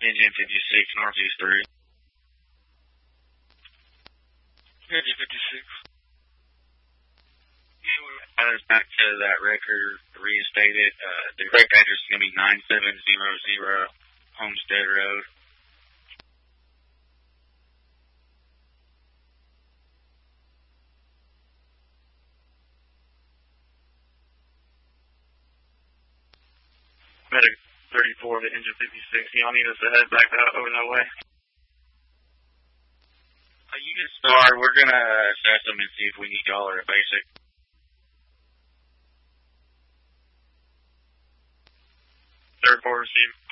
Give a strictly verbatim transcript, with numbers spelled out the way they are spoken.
Engine fifty-six, Northeast three. Engine fifty-six. Uh, back to that record, reinstated. Uh, the correct address is going to be nine seven zero zero Homestead Road. Medic thirty-four to Engine fifty-six. Y'all need us to head back out over that way? Uh, you can start. We're going to assess them and see if we need y'all or a basic. Third four receiver.